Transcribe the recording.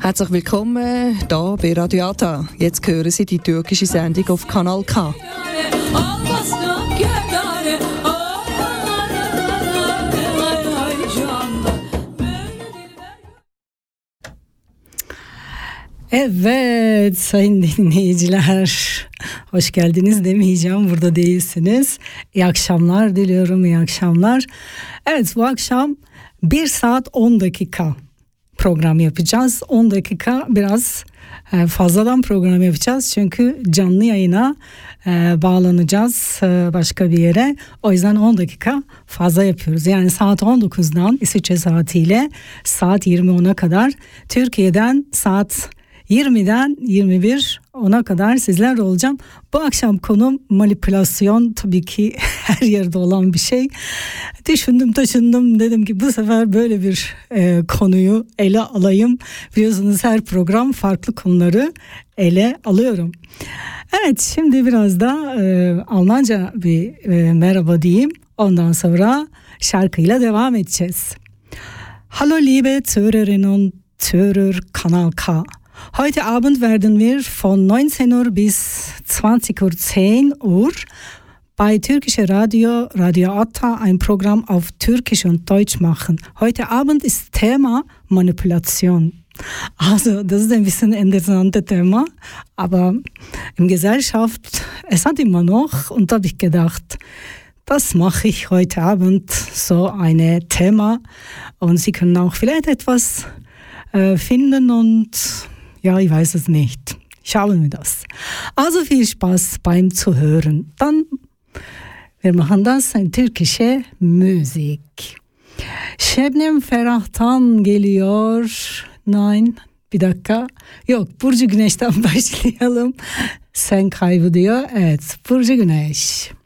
Herzlich willkommen hier bei Radio Ata. Jetzt hören Sie die türkische Sendung auf Kanal K. Evet sayın dinleyiciler, hoş geldiniz demeyeceğim, burada değilsiniz. İyi akşamlar diliyorum, iyi akşamlar. Evet, bu akşam 1 saat 10 dakika program yapacağız. 10 dakika biraz fazladan program yapacağız çünkü canlı yayına bağlanacağız başka bir yere. O yüzden 10 dakika fazla yapıyoruz. Yani saat 19'dan İsviçre saatiyle saat 20.10'a kadar, Türkiye'den saat 20'den 21.10'a kadar sizlerle olacağım. Bu akşam konum manipülasyon, tabii ki her yerde olan bir şey. Düşündüm taşındım, dedim ki bu sefer böyle bir konuyu ele alayım. Biliyorsunuz her program farklı konuları ele alıyorum. Evet, şimdi biraz da Almanca bir merhaba diyeyim. Ondan sonra şarkıyla devam edeceğiz. Hallo liebe Zuhörerinnen und Zuhörer Kanal K. Heute Abend werden wir von 19 Uhr bis 20.10 Uhr bei Türkische Radio, Radio Ata, ein Programm auf Türkisch und Deutsch machen. Heute Abend ist Thema Manipulation. Also, das ist ein bisschen ein interessantes Thema, aber in Gesellschaft, es hat immer noch, und da habe ich gedacht, das mache ich heute Abend, so ein Thema, und Sie können auch vielleicht etwas finden und ja, ich weiß es nicht. Schauen wir das. Also viel Spaß beim Zuhören. Dann, wir machen das in türkische Musik. Şebnem Ferah'tan geliyor. Nein, bir dakika. Yok, Burcu Güneş'ten başlayalım. Sen kaybı diyor. Evet, Burcu Güneş.